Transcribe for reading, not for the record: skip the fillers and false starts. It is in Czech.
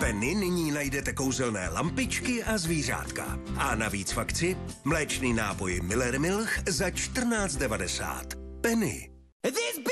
Penny nyní najdete kouzelné lampičky a zvířátka. A navíc v akci mléčný nápoj Miller Milch za 14,90. Penny.